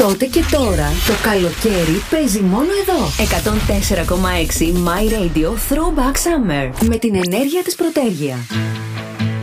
Τότε και τώρα το καλοκαίρι παίζει μόνο εδώ. 104,6 My Radio Throwback Summer με την ενέργεια της Πρωτέργεια.